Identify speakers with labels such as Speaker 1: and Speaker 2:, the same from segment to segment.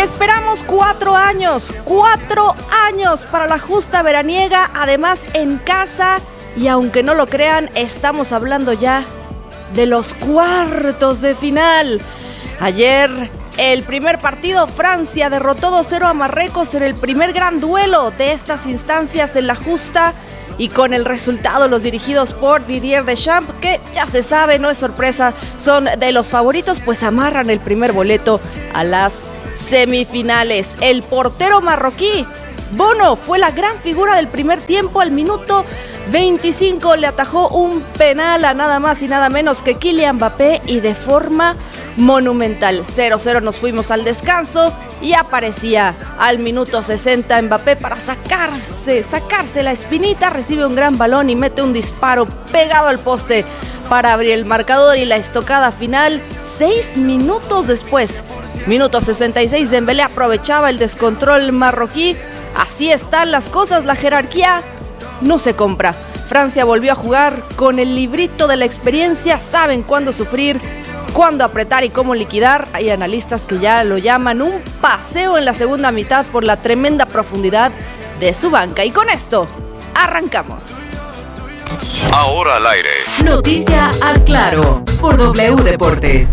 Speaker 1: Esperamos 4 años para la justa veraniega, además en casa, y aunque no lo crean, estamos hablando ya de los cuartos de final. Ayer, el primer partido, Francia derrotó 2-0 a Marruecos en el primer gran duelo de estas instancias en la justa, y con el resultado los dirigidos por Didier Deschamps, que ya se sabe, no es sorpresa, son de los favoritos, pues amarran el primer boleto a las semifinales. El portero marroquí, Bono, fue la gran figura del primer tiempo. Al minuto 25 le atajó un penal a nada más y nada menos que Kylian Mbappé, y de forma monumental. 0-0 nos fuimos al descanso y aparecía al minuto 60 Mbappé para sacarse la espinita. Recibe un gran balón y mete un disparo pegado al poste para abrir el marcador, y la estocada final 6 minutos después. Minuto 66, Dembélé aprovechaba el descontrol marroquí. Así están las cosas, la jerarquía no se compra. Francia volvió a jugar con el librito de la experiencia, saben cuándo sufrir, cuándo apretar y cómo liquidar. Hay analistas que ya lo llaman un paseo en la segunda mitad por la tremenda profundidad de su banca. Y con esto, arrancamos.
Speaker 2: Ahora al aire.
Speaker 3: Noticia Haz Claro por W Deportes.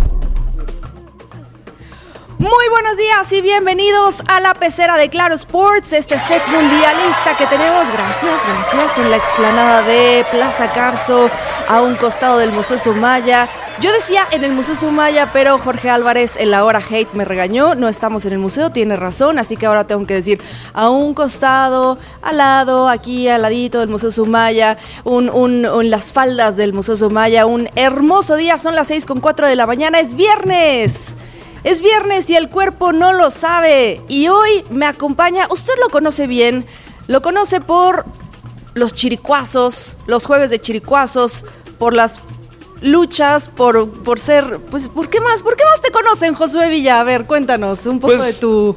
Speaker 1: Muy buenos días y bienvenidos a la pecera de Claro Sports, este set mundialista que tenemos, gracias, en la explanada de Plaza Carso, a un costado del Museo Sumaya. Yo decía en el Museo Sumaya, pero Jorge Álvarez en la hora hate me regañó. No estamos en el museo, tiene razón, así que ahora tengo que decir a un costado, al lado, aquí al ladito del Museo Sumaya, las faldas del Museo Sumaya. Un hermoso día, son las 6:04 de la mañana, es viernes. Es viernes y el cuerpo no lo sabe. Y hoy me acompaña, usted lo conoce bien, lo conoce por los chiricuazos, los jueves de chiricuazos, por las luchas, por ser, pues, ¿por qué más te conocen, Josué Villa? A ver, cuéntanos un poco de tu...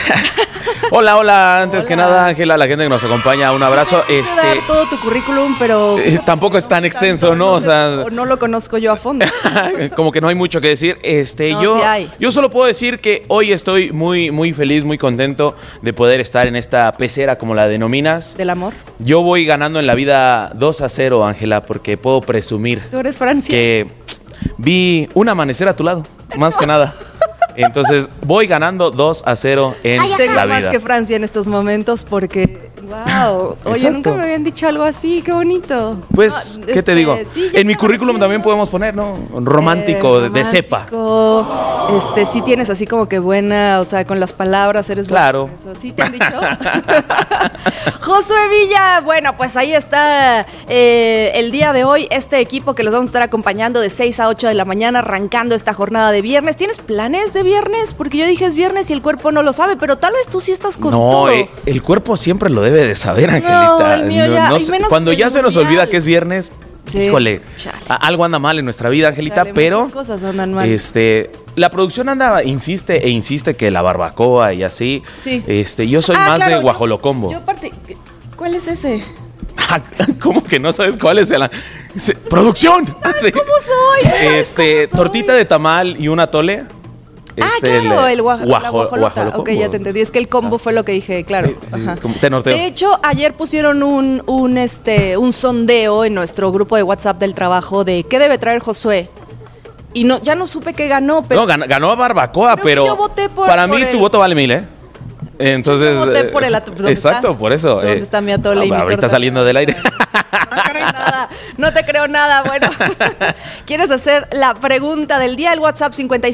Speaker 4: Hola, antes que nada, Ángela, la gente que nos acompaña, un abrazo.
Speaker 1: Dar todo tu currículum, pero...
Speaker 4: tampoco es tan extenso, ¿no?
Speaker 1: O sea, no lo conozco yo a fondo.
Speaker 4: Como que no hay mucho que decir. Yo solo puedo decir que hoy estoy muy, muy feliz, muy contento de poder estar en esta pecera, como la denominas.
Speaker 1: ¿Del amor?
Speaker 4: Yo voy ganando en la vida 2-0, Ángela, porque puedo presumir.
Speaker 1: ¿Tú eres Francia?
Speaker 4: Que vi un amanecer a tu lado, más que nada. Entonces voy ganando 2-0 en la vida.
Speaker 1: Tengo más que Francia en estos momentos porque, wow, oye,
Speaker 4: Exacto.
Speaker 1: Nunca me habían dicho algo así, qué bonito.
Speaker 4: Pues, ¿qué te digo?
Speaker 1: Sí,
Speaker 4: en mi currículum también podemos poner, ¿no? Romántico, de cepa.
Speaker 1: Sí tienes así como que buena, o sea, con las palabras eres
Speaker 4: claro.
Speaker 1: Bueno con eso. ¿Sí te han dicho? Josué Villa, bueno, pues ahí está el día de hoy, este equipo que los vamos a estar acompañando de 6 a 8 de la mañana, arrancando esta jornada de viernes. ¿Tienes planes de viernes? Porque yo dije es viernes y el cuerpo no lo sabe, pero tal vez tú sí estás con todo.
Speaker 4: No, el cuerpo siempre lo debe de saber, Angelita.
Speaker 1: No, el mío ya,
Speaker 4: cuando ya se nos olvida que es viernes, sí, híjole, algo anda mal en nuestra vida, Angelita,
Speaker 1: chale,
Speaker 4: pero
Speaker 1: muchas cosas andan mal.
Speaker 4: La producción insiste que la barbacoa y así.
Speaker 1: Sí.
Speaker 4: Yo soy más de guajolocombo.
Speaker 1: ¿Cuál es ese?
Speaker 4: ¿Cómo que no sabes cuál es ¡Producción!
Speaker 1: ¿Sabes cómo soy?
Speaker 4: Tortita de tamal y un atole.
Speaker 1: Claro, la guajolota. Ok, ya te entendí. Es que el combo fue lo que dije, claro. Ajá.
Speaker 4: Te norteo.
Speaker 1: De hecho, ayer pusieron un sondeo en nuestro grupo de WhatsApp del trabajo de qué debe traer Josué. Y ya no supe qué ganó, pero...
Speaker 4: No, ganó a barbacoa, pero
Speaker 1: yo voté
Speaker 4: para mí tu voto vale 1000, ¿eh? Entonces...
Speaker 1: Yo voté por el atole.
Speaker 4: Exacto, por eso.
Speaker 1: ¿Dónde está mi atole y mi
Speaker 4: ahorita
Speaker 1: torta?
Speaker 4: saliendo del aire.
Speaker 1: No te creo nada. Bueno, ¿quieres hacer la pregunta del día? El WhatsApp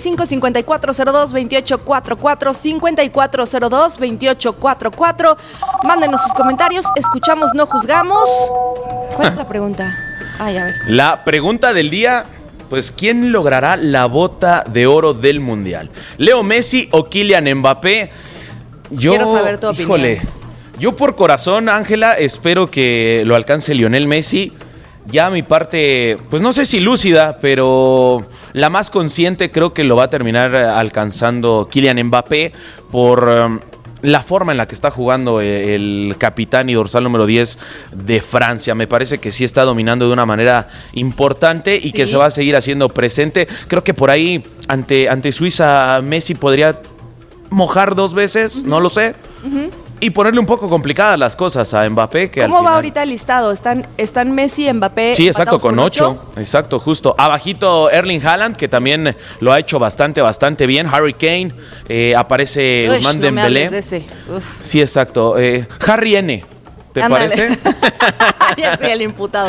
Speaker 1: 55-5402-2844, 5402-2844. Mándenos sus comentarios. Escuchamos, no juzgamos. ¿Cuál es la pregunta? A ver.
Speaker 4: La pregunta del día... Pues, ¿quién logrará la bota de oro del Mundial? ¿Leo Messi o Kylian Mbappé?
Speaker 1: Quiero saber tu opinión.
Speaker 4: Híjole, yo por corazón, Ángela, espero que lo alcance Lionel Messi. Ya mi parte, pues no sé si lúcida, pero la más consciente creo que lo va a terminar alcanzando Kylian Mbappé por... la forma en la que está jugando el capitán y dorsal número 10 de Francia. Me parece que sí está dominando de una manera importante y que se va a seguir haciendo presente. Creo que por ahí, ante Suiza, Messi podría mojar 2 veces, no lo sé. Y ponerle un poco complicadas las cosas a Mbappé. Que
Speaker 1: ¿Cómo
Speaker 4: al final...
Speaker 1: va ahorita el listado? ¿Están Messi, Mbappé?
Speaker 4: Sí, exacto,
Speaker 1: empatados
Speaker 4: con 8. Exacto, justo. Abajito Erling Haaland, que también lo ha hecho bastante bien. Harry Kane, aparece
Speaker 1: Ush,
Speaker 4: Ousmane
Speaker 1: no me hables
Speaker 4: Dembélé.
Speaker 1: de ese. Uf.
Speaker 4: Sí, exacto. Harry N. ¿Te
Speaker 1: Ándale.
Speaker 4: parece?
Speaker 1: Ya soy el imputado.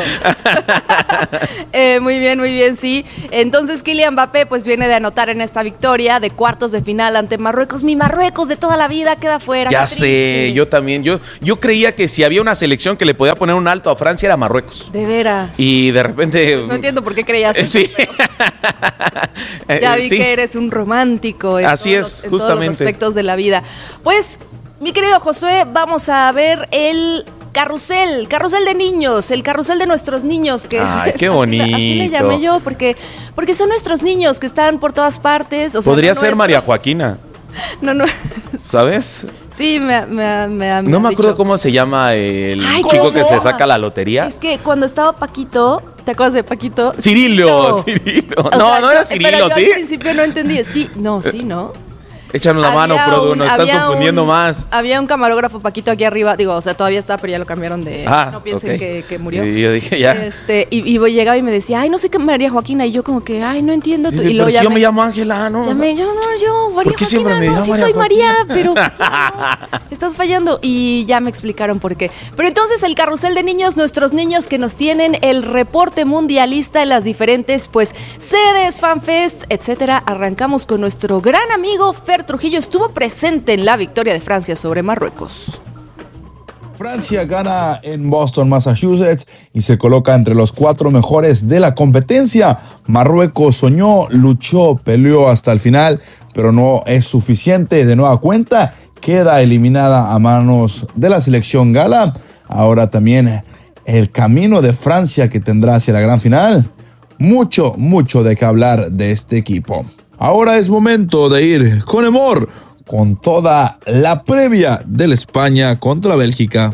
Speaker 1: Muy bien, sí. Entonces Kylian Mbappé pues viene de anotar en esta victoria de cuartos de final ante Marruecos. Mi Marruecos de toda la vida queda fuera.
Speaker 4: Ya
Speaker 1: Qué
Speaker 4: sé,
Speaker 1: triste.
Speaker 4: yo también. Yo creía que si había una selección que le podía poner un alto a Francia era Marruecos.
Speaker 1: De veras.
Speaker 4: Y de repente...
Speaker 1: No entiendo por qué creías eso.
Speaker 4: Sí.
Speaker 1: Ya vi
Speaker 4: Sí.
Speaker 1: que eres un romántico en
Speaker 4: Así
Speaker 1: todos
Speaker 4: es,
Speaker 1: en todos
Speaker 4: justamente.
Speaker 1: los aspectos de la vida. Pues, mi querido Josué, vamos a ver el carrusel de niños, el carrusel de nuestros niños. Que
Speaker 4: Ay, qué
Speaker 1: así le
Speaker 4: bonito.
Speaker 1: llamé yo, porque son nuestros niños que están por todas partes. O sea,
Speaker 4: Podría
Speaker 1: no
Speaker 4: ser
Speaker 1: nuestros.
Speaker 4: María Joaquina,
Speaker 1: No.
Speaker 4: ¿sabes?
Speaker 1: Sí, me
Speaker 4: No me acuerdo
Speaker 1: dicho.
Speaker 4: cómo se llama el
Speaker 1: Ay,
Speaker 4: chico
Speaker 1: ¿cómo
Speaker 4: que
Speaker 1: se
Speaker 4: se
Speaker 1: llama?
Speaker 4: saca la lotería.
Speaker 1: Es que cuando estaba Paquito, ¿te acuerdas de Paquito?
Speaker 4: Cirilo.
Speaker 1: O
Speaker 4: No,
Speaker 1: sea,
Speaker 4: no era
Speaker 1: pero
Speaker 4: Cirilo,
Speaker 1: yo
Speaker 4: ¿sí?
Speaker 1: al principio no entendí. Sí, ¿no?
Speaker 4: Échanos la mano, Produ, nos estás confundiendo más.
Speaker 1: Había un camarógrafo Paquito aquí arriba, o sea, todavía está, pero ya lo cambiaron de... no piensen
Speaker 4: ok.
Speaker 1: que murió.
Speaker 4: Y yo dije, ya.
Speaker 1: Y llegaba y me decía, ay, no sé qué María Joaquina, y yo como que, ay, no entiendo. Y
Speaker 4: Pero
Speaker 1: luego
Speaker 4: si
Speaker 1: ya
Speaker 4: yo me llamo Ángela, ¿no?
Speaker 1: yo, María
Speaker 4: ¿Por qué siempre
Speaker 1: Joaquina,
Speaker 4: me
Speaker 1: no,
Speaker 4: llaman
Speaker 1: sí
Speaker 4: María
Speaker 1: soy María,
Speaker 4: Joaquina?
Speaker 1: pero no, estás fallando. Y ya me explicaron por qué. Pero entonces el carrusel de niños, nuestros niños que nos tienen el reporte mundialista en las diferentes, pues, sedes, fanfest, etcétera. Arrancamos con nuestro gran amigo Fer Trujillo. Estuvo presente en la victoria de Francia sobre Marruecos.
Speaker 5: Francia gana en Boston, Massachusetts y se coloca entre los 4 mejores de la competencia. Marruecos soñó, luchó, peleó hasta el final, pero no es suficiente. De nueva cuenta, queda eliminada a manos de la selección gala. Ahora también el camino de Francia que tendrá hacia la gran final. Mucho de qué hablar de este equipo. Ahora es momento de ir con Emor, con toda la previa de la España contra Bélgica.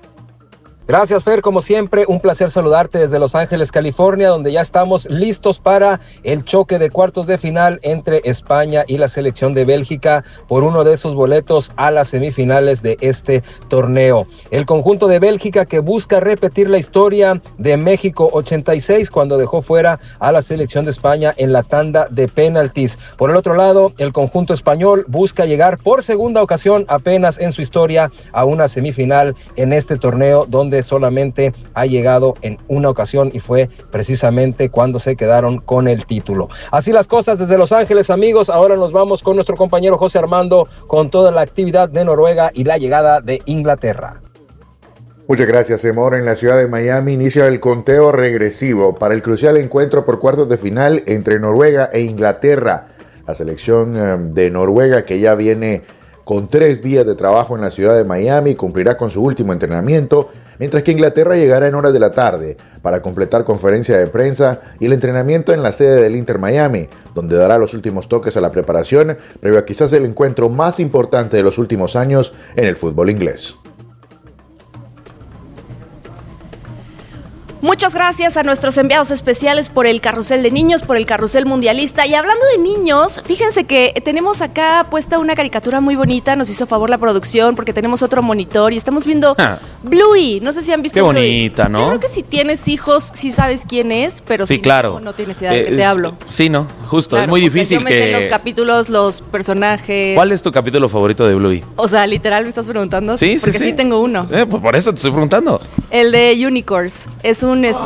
Speaker 6: Gracias, Fer, como siempre, un placer saludarte desde Los Ángeles, California, donde ya estamos listos para el choque de cuartos de final entre España y la selección de Bélgica por uno de esos boletos a las semifinales de este torneo. El conjunto de Bélgica que busca repetir la historia de México 86 cuando dejó fuera a la selección de España en la tanda de penaltis. Por el otro lado, el conjunto español busca llegar por segunda ocasión apenas en su historia a una semifinal en este torneo donde solamente ha llegado en una ocasión y fue precisamente cuando se quedaron con el título. Así las cosas desde Los Ángeles, amigos. Ahora nos vamos con nuestro compañero José Armando con toda la actividad de Noruega y la llegada de Inglaterra.
Speaker 7: Muchas gracias, Emor. En la ciudad de Miami inicia el conteo regresivo para el crucial encuentro por cuartos de final entre Noruega e Inglaterra. La selección de Noruega, que ya viene con 3 días de trabajo en la ciudad de Miami, cumplirá con su último entrenamiento, mientras que Inglaterra llegará en horas de la tarde para completar conferencia de prensa y el entrenamiento en la sede del Inter Miami, donde dará los últimos toques a la preparación previo a quizás el encuentro más importante de los últimos años en el fútbol inglés.
Speaker 1: Muchas gracias a nuestros enviados especiales por el carrusel de niños, por el carrusel mundialista. Y hablando de niños, fíjense que tenemos acá puesta una caricatura muy bonita. Nos hizo favor la producción porque tenemos otro monitor y estamos viendo Bluey. No sé si han visto
Speaker 4: Qué
Speaker 1: Bluey.
Speaker 4: bonita, ¿no?
Speaker 1: Yo creo que si tienes hijos, sí sabes quién es, pero
Speaker 4: sí,
Speaker 1: si
Speaker 4: claro.
Speaker 1: no tienes idea de qué te hablo.
Speaker 4: Sí, no, justo.
Speaker 1: Claro,
Speaker 4: es muy
Speaker 1: o sea,
Speaker 4: difícil
Speaker 1: yo me sé
Speaker 4: que...
Speaker 1: los capítulos, los personajes.
Speaker 4: ¿Cuál es tu capítulo favorito de Bluey?
Speaker 1: O sea, literal, ¿me estás preguntando?
Speaker 4: Sí,
Speaker 1: porque sí tengo uno.
Speaker 4: Pues por eso te estoy preguntando.
Speaker 1: El de Unicorns. Es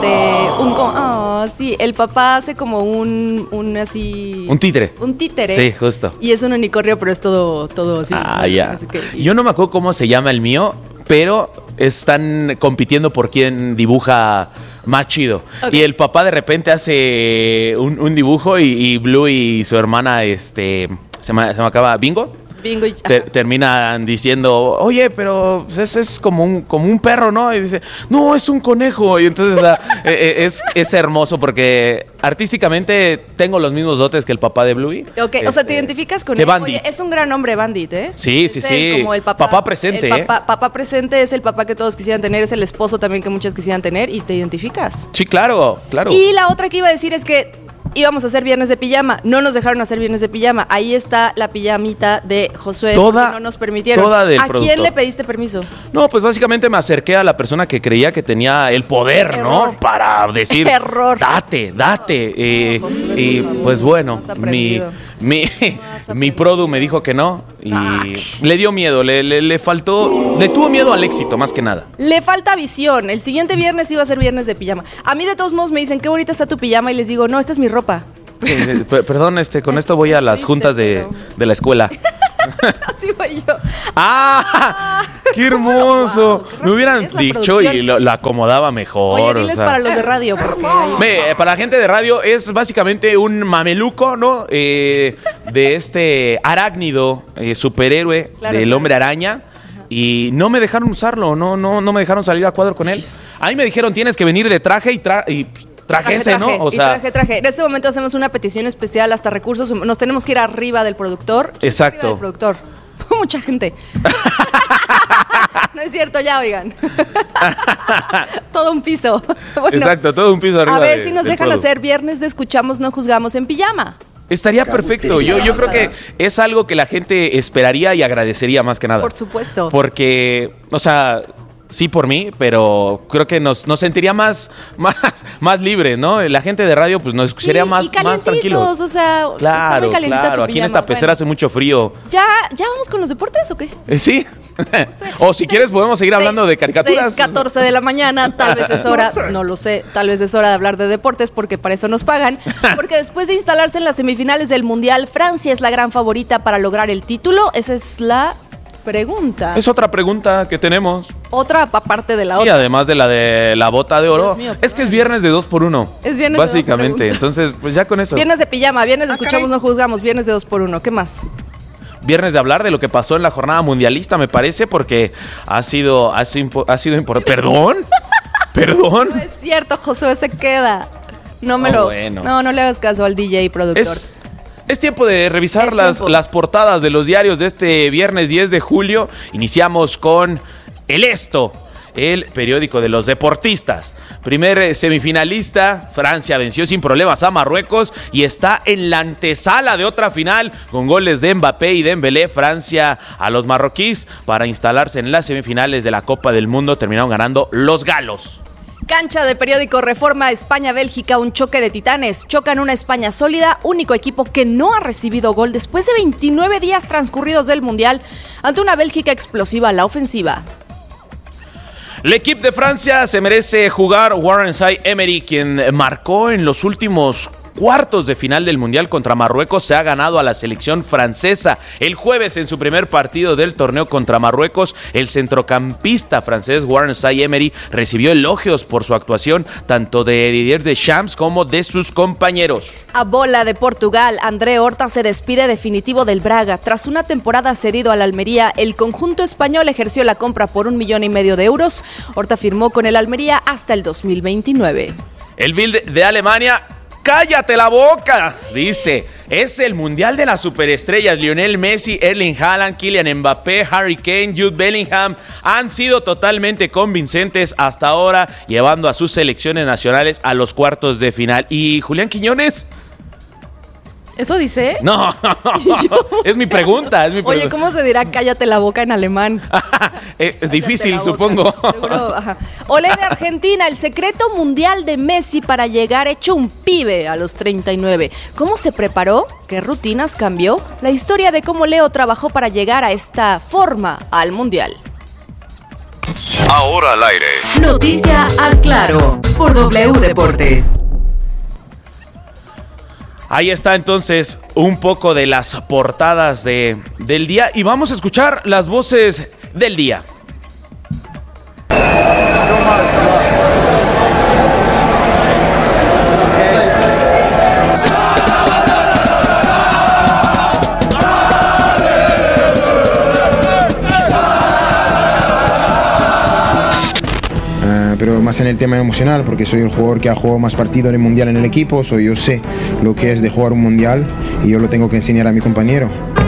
Speaker 1: sí, el papá hace como un así...
Speaker 4: Un títere.
Speaker 1: Un títere.
Speaker 4: Sí, justo.
Speaker 1: Y es un unicornio, pero es todo así.
Speaker 4: Ya.
Speaker 1: Así que,
Speaker 4: Yo no me acuerdo cómo se llama el mío, pero están compitiendo por quién dibuja más chido.
Speaker 1: Okay.
Speaker 4: Y el papá de repente hace un dibujo y Blue y su hermana, se me acaba, Bingo.
Speaker 1: Bingo.
Speaker 4: Terminan diciendo, oye, pero ese es como un perro, ¿no? Y dice, no, es un conejo. Y entonces es hermoso porque artísticamente tengo los mismos dotes que el papá de Bluey.
Speaker 1: Ok, o sea, te identificas con
Speaker 4: que
Speaker 1: él.
Speaker 4: Bandit.
Speaker 1: Oye, es un gran hombre, Bandit, ¿eh?
Speaker 4: Sí,
Speaker 1: Es
Speaker 4: sí.
Speaker 1: como el papá.
Speaker 4: Papá presente,
Speaker 1: Papá presente es el papá que todos quisieran tener, es el esposo también que muchos quisieran tener y te identificas.
Speaker 4: Sí, claro.
Speaker 1: Y la otra que iba a decir es que íbamos a hacer viernes de pijama. No nos dejaron hacer viernes de pijama. Ahí está la pijamita de Josué.
Speaker 4: Toda,
Speaker 1: no nos permitieron.
Speaker 4: Toda del
Speaker 1: ¿A
Speaker 4: productor.
Speaker 1: quién le pediste permiso?
Speaker 4: No, pues básicamente me acerqué a la persona que creía que tenía el poder,
Speaker 1: Error.
Speaker 4: ¿no? Para decir,
Speaker 1: Error.
Speaker 4: date.
Speaker 1: Josué,
Speaker 4: Y
Speaker 1: por favor,
Speaker 4: pues bueno,
Speaker 1: has aprendido.
Speaker 4: mi produ me dijo que no y le dio miedo, le faltó, le tuvo miedo al éxito más que nada.
Speaker 1: Le falta visión. El siguiente viernes iba a ser viernes de pijama. A mí de todos modos me dicen, qué bonita está tu pijama. Y les digo, no, esta es mi ropa.
Speaker 4: Perdón, con esto voy a las
Speaker 1: triste,
Speaker 4: juntas de la escuela.
Speaker 1: Así voy yo.
Speaker 4: ¡Ah! ¡Qué hermoso!
Speaker 1: Wow,
Speaker 4: Me hubieran
Speaker 1: es la
Speaker 4: dicho
Speaker 1: producción.
Speaker 4: y lo acomodaba mejor.
Speaker 1: Oye, diles para los de radio. Porque
Speaker 4: Para la gente de radio es básicamente un mameluco, ¿no? De este arácnido, superhéroe
Speaker 1: Claro,
Speaker 4: del
Speaker 1: claro.
Speaker 4: Hombre Araña. Y no me dejaron usarlo, no me dejaron salir a cuadro con él. A mí me dijeron, tienes que venir de traje y trajese, ¿no? O sea,
Speaker 1: traje. En este momento hacemos una petición especial hasta recursos. Nos tenemos que ir arriba del productor.
Speaker 4: Exacto.
Speaker 1: Arriba del productor. Mucha gente. No es cierto, ya oigan. Todo un piso. Bueno,
Speaker 4: exacto, todo un piso arriba.
Speaker 1: a ver si nos
Speaker 4: del
Speaker 1: dejan
Speaker 4: producto.
Speaker 1: hacer viernes de Escuchamos, no juzgamos en pijama.
Speaker 4: Estaría perfecto. Yo creo que es algo que la gente esperaría y agradecería más que nada.
Speaker 1: Por supuesto.
Speaker 4: Porque, o sea, sí por mí, pero creo que nos sentiría más libre, ¿no? La gente de radio pues nos escucharía más tranquilos.
Speaker 1: O sea,
Speaker 4: Claro,
Speaker 1: está muy calientita
Speaker 4: claro.
Speaker 1: tu
Speaker 4: Aquí en
Speaker 1: pijama.
Speaker 4: esta pecera
Speaker 1: Bueno,
Speaker 4: hace mucho frío.
Speaker 1: ¿Ya vamos con los deportes o qué?
Speaker 4: ¿Sí? O si quieres podemos seguir hablando de caricaturas.
Speaker 1: 6:14 de la mañana, tal vez es hora, no lo sé, tal vez es hora de hablar de deportes porque para eso nos pagan. Porque después de instalarse en las semifinales del Mundial, Francia es la gran favorita para lograr el título. Esa es la pregunta.
Speaker 4: Es otra pregunta que tenemos.
Speaker 1: Otra aparte de la
Speaker 4: Sí,
Speaker 1: otra.
Speaker 4: además de la bota de oro.
Speaker 1: Dios mío,
Speaker 4: es que es viernes de 2x1.
Speaker 1: Es viernes de dos
Speaker 4: básicamente.
Speaker 1: preguntas.
Speaker 4: Entonces, pues ya con eso.
Speaker 1: Viernes de pijama, viernes de escuchamos, no juzgamos, viernes de 2x1. ¿Qué más?
Speaker 4: Viernes de hablar de lo que pasó en la jornada mundialista, me parece, porque ha sido importante. ¿Perdón? ¿Perdón?
Speaker 1: No es cierto, Josué se queda. No me
Speaker 4: Oh,
Speaker 1: lo.
Speaker 4: bueno.
Speaker 1: No le hagas caso al DJ productor.
Speaker 4: Es tiempo de revisar
Speaker 1: Es
Speaker 4: las
Speaker 1: tiempo.
Speaker 4: las portadas de los diarios de este viernes 10 de julio. Iniciamos con El Esto, el periódico de los deportistas. Primer semifinalista, Francia venció sin problemas a Marruecos y está en la antesala de otra final con goles de Mbappé y Dembélé. Francia a los marroquíes para instalarse en las semifinales de la Copa del Mundo. Terminaron ganando los galos.
Speaker 1: Cancha de periódico Reforma, España-Bélgica, un choque de titanes. Chocan una España sólida, único equipo que no ha recibido gol después de 29 días transcurridos del Mundial, ante una Bélgica explosiva a la ofensiva.
Speaker 4: El equipo de Francia se merece jugar. Warren Zaïre-Emery, quien marcó en los últimos cuartos de final del Mundial contra Marruecos, se ha ganado a la selección francesa. El jueves, en su primer partido del torneo contra Marruecos, el centrocampista francés Warren Zaïre-Emery recibió elogios por su actuación, tanto de Didier Deschamps como de sus compañeros.
Speaker 1: A bola de Portugal, André Horta se despide definitivo del Braga. Tras una temporada cedido al Almería, el conjunto español ejerció la compra por 1,5 millones de euros. Horta firmó con el Almería hasta el 2029.
Speaker 4: El Bild de Alemania: ¡cállate la boca! Dice, es el mundial de las superestrellas. Lionel Messi, Erling Haaland, Kylian Mbappé, Harry Kane, Jude Bellingham han sido totalmente convincentes hasta ahora, llevando a sus selecciones nacionales a los cuartos de final. ¿Y Julián Quiñones?
Speaker 1: ¿Eso dice?
Speaker 4: No, es mi pregunta.
Speaker 1: Oye, ¿cómo se dirá cállate la boca en alemán?
Speaker 4: Es difícil,
Speaker 1: Cállate la
Speaker 4: supongo.
Speaker 1: boca. Seguro, ajá. Olé de Argentina, el secreto mundial de Messi para llegar hecho un pibe a los 39. ¿Cómo se preparó? ¿Qué rutinas cambió? La historia de cómo Leo trabajó para llegar a esta forma al mundial.
Speaker 2: Ahora al aire.
Speaker 3: Noticia Haz Claro por W Deportes.
Speaker 4: Ahí está entonces un poco de las portadas del día y vamos a escuchar las voces del día.
Speaker 8: Pero más en el tema emocional, porque soy el jugador que ha jugado más partidos en el Mundial en el equipo, yo sé lo que es de jugar un Mundial y yo lo tengo que enseñar a mi compañero.